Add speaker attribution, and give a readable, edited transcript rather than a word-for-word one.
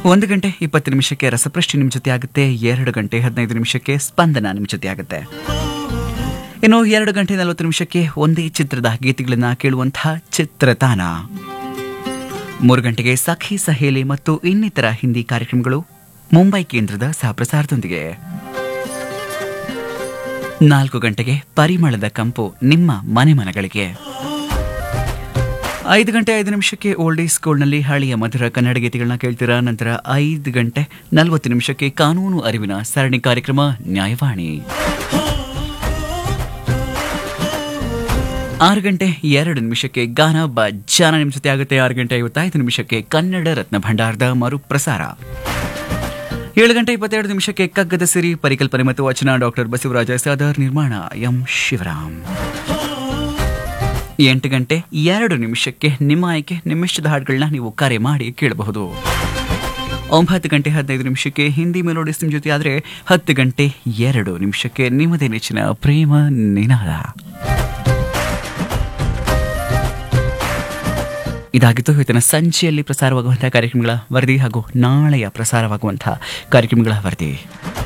Speaker 1: 1 ಗಂಟೆ 20 ನಿಮಿಷಕ್ಕೆ ರಸಪ್ರಶ್ನೆ ನಿಮ್ಮ ಜೊತೆ ಆಗುತ್ತೆ. 2 ಗಂಟೆ 15 ನಿಮಿಷಕ್ಕೆ ಸ್ಪಂದನ ನಿಮ್ಮ ಜೊತೆ ಆಗುತ್ತೆ. ಇನ್ನು 2 ಗಂಟೆ 40 ನಿಮಿಷಕ್ಕೆ ಒಂದೇ ಚಿತ್ರದ ಗೀತೆಗಳನ್ನ ಕೇಳುವಂತಹ ಚಿತ್ರತಾನ. 3 ಗಂಟೆಗೆ ಸಖಿ ಸಹೇಲಿ ಮತ್ತು ಇನ್ನಿತರ ಹಿಂದಿ ಕಾರ್ಯಕ್ರಮಗಳು ಮುಂಬೈ ಕೇಂದ್ರದ ಸಹಪ್ರಸಾರದೊಂದಿಗೆ. 4 ಗಂಟೆಗೆ ಪರಿಮಳದ ಕಂಪು ನಿಮ್ಮ ಮನೆ ಮನಗಳಿಗೆ. 5 ಗಂಟೆ 5 ನಿಮಿಷಕ್ಕೆ ಓಲ್ಡ್ ಈಸ್ ಗೋಲ್ಡ್ನಲ್ಲಿ ಹಳೆಯ ಮಧುರ ಕನ್ನಡ ಗೀತೆಗಳನ್ನ ಕೇಳ್ತೀರಾ. ನಂತರ 5 ಗಂಟೆ 40 ನಿಮಿಷಕ್ಕೆ ಕಾನೂನು ಅರಿವಿನ ಸರಣಿ ಕಾರ್ಯಕ್ರಮ ನ್ಯಾಯವಾಣಿ. 6 ಗಂಟೆ 2 ನಿಮಿಷಕ್ಕೆ ಗಾನ ಬಜ್ಜಾನ ನಿಮ್ಮ ಜೊತೆ ಆಗುತ್ತೆ. 6 ಗಂಟೆ 55 ನಿಮಿಷಕ್ಕೆ ಕನ್ನಡ ರತ್ನ ಭಂಡಾರದ ಮರುಪ್ರಸಾರ. 7 ಗಂಟೆ 22 ನಿಮಿಷಕ್ಕೆ ಕಗ್ಗದ ಸಿರಿ, ಪರಿಕಲ್ಪನೆ ಮತ್ತು ವಚನ ಡಾಕ್ಟರ್ ಬಸವರಾಜ ಸಾದರ್, ನಿರ್ಮಾಣ ಎಂ ಶಿವರಾಮ್. 8 ಗಂಟೆ 2 ನಿಮಿಷಕ್ಕೆ ನಿಮ್ಮ ಆಯ್ಕೆ, ನಿಮ್ಮಿಷ್ಟದ ಹಾಡುಗಳನ್ನ ನೀವು ಕರೆ ಮಾಡಿ ಕೇಳಬಹುದು. 9 ಗಂಟೆ 15 ನಿಮಿಷಕ್ಕೆ ಹಿಂದಿ ಮೆಲೋಡಿಸ್ ನಿಮ್ಮ ಜೊತೆ ಆದರೆ 10 ಗಂಟೆ 2 ನಿಮಿಷಕ್ಕೆ ನಿಮ್ಮದೇ ನೆಚ್ಚಿನ ಪ್ರೇಮ ನಿನಾದ. ಇದಾಗಿತ್ತು ಇವತ್ತಿನ ಸಂಜೆಯಲ್ಲಿ ಪ್ರಸಾರವಾಗುವಂತಹ ಕಾರ್ಯಕ್ರಮಗಳ ವರದಿ ಹಾಗೂ ನಾಳೆಯ ಪ್ರಸಾರವಾಗುವಂತಹ ಕಾರ್ಯಕ್ರಮಗಳ ವರದಿ.